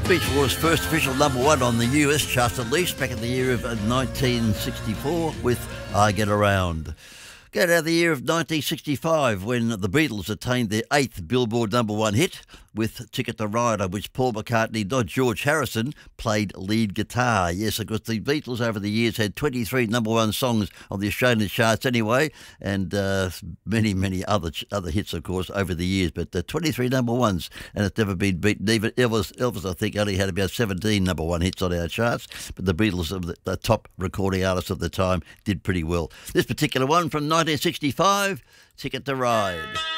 Beach Boys' first official number one on the US charts, at least back in the year of 1964 with I Get Around. Go to the year of 1965 when the Beatles attained their 8th Billboard number one hit with Ticket to Ride, on which Paul McCartney, not George Harrison, played lead guitar. Yes, of course, the Beatles over the years had 23 number one songs on the Australian charts anyway, and many other hits, of course, over the years. But 23 number ones, and it's never been beaten. Even Elvis, I think, only had about 17 number one hits on our charts, but the Beatles, the top recording artists of the time, did pretty well. This particular one from 1965, Ticket to Ride.